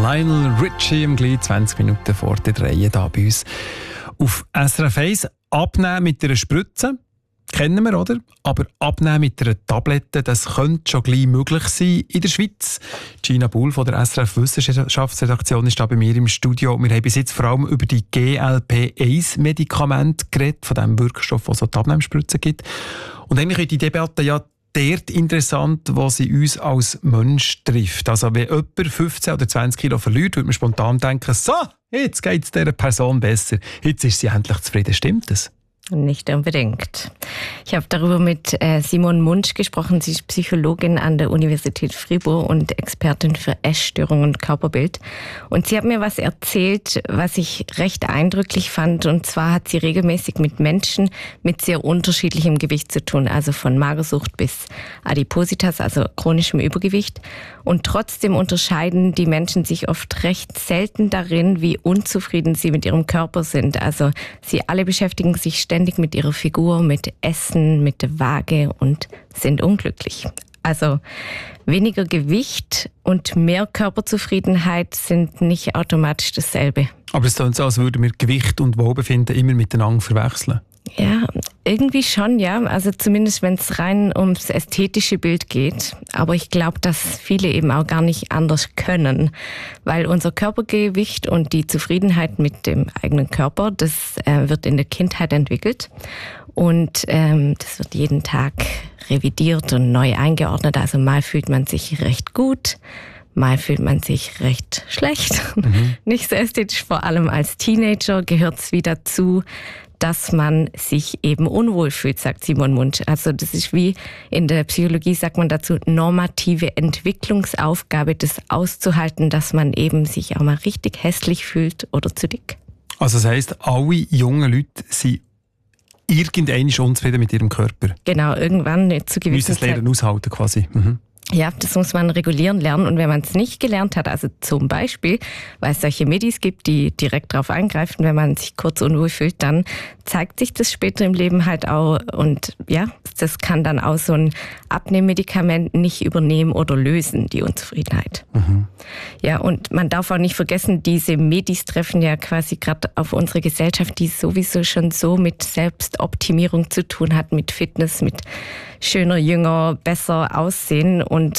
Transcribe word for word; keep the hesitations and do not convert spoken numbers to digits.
Lionel Richie um gleich zwanzig Minuten vor der drei hier bei uns auf S R F eins. Abnehmen mit einer Spritze, kennen wir, oder? Aber abnehmen mit einer Tablette, das könnte schon gleich möglich sein in der Schweiz. Gina Buhl von der S R F Wissenschaftsredaktion ist da bei mir im Studio. Wir haben bis jetzt vor allem über die G L P eins Medikamente geredet, von dem Wirkstoff, der so die Abnehmspritze gibt. Und eigentlich ist die Debatte ja dort interessant, wo sie uns als Mensch trifft. Also wenn jemand fünfzehn oder zwanzig Kilo verliert, würde man spontan denken, so, jetzt geht es dieser Person besser. Jetzt ist sie endlich zufrieden. Stimmt das? Nicht unbedingt. Ich habe darüber mit äh, Simone Munsch gesprochen. Sie ist Psychologin an der Universität Fribourg und Expertin für Essstörungen und Körperbild. Und sie hat mir was erzählt, was ich recht eindrücklich fand. Und zwar hat sie regelmäßig mit Menschen mit sehr unterschiedlichem Gewicht zu tun. Also von Magersucht bis Adipositas, also chronischem Übergewicht. Und trotzdem unterscheiden die Menschen sich oft recht selten darin, wie unzufrieden sie mit ihrem Körper sind. Also sie alle beschäftigen sich ständig mit ihrer Figur, mit Essen, mit der Waage und sind unglücklich. Also weniger Gewicht und mehr Körperzufriedenheit sind nicht automatisch dasselbe. Aber es ist dann so, als würden wir Gewicht und Wohlbefinden immer miteinander verwechseln. Ja, irgendwie schon, ja. Also zumindest, wenn es rein ums ästhetische Bild geht. Aber ich glaube, dass viele eben auch gar nicht anders können. Weil unser Körpergewicht und die Zufriedenheit mit dem eigenen Körper, das äh, wird in der Kindheit entwickelt. Und ähm, das wird jeden Tag revidiert und neu eingeordnet. Also mal fühlt man sich recht gut, mal fühlt man sich recht schlecht. Mhm. Nicht so ästhetisch, vor allem als Teenager gehört es wieder dazu, dass man sich eben unwohl fühlt, sagt Simone Munsch. Also das ist wie in der Psychologie, sagt man dazu, normative Entwicklungsaufgabe, das auszuhalten, dass man eben sich auch mal richtig hässlich fühlt oder zu dick. Also das heisst, alle jungen Leute sind irgendwann unzufrieden mit ihrem Körper? Genau, irgendwann zu gewissen Müssen es lernen aushalten quasi. Mhm. Ja, das muss man regulieren lernen. Und wenn man es nicht gelernt hat, also zum Beispiel, weil es solche Medis gibt, die direkt darauf eingreifen, wenn man sich kurz unwohl fühlt, dann zeigt sich das später im Leben halt auch. Und ja, das kann dann auch so ein Abnehmmedikament nicht übernehmen oder lösen, die Unzufriedenheit. Mhm. Ja, und man darf auch nicht vergessen, diese Medis treffen ja quasi gerade auf unsere Gesellschaft, die sowieso schon so mit Selbstoptimierung zu tun hat, mit Fitness, mit schöner, jünger, besser aussehen. Und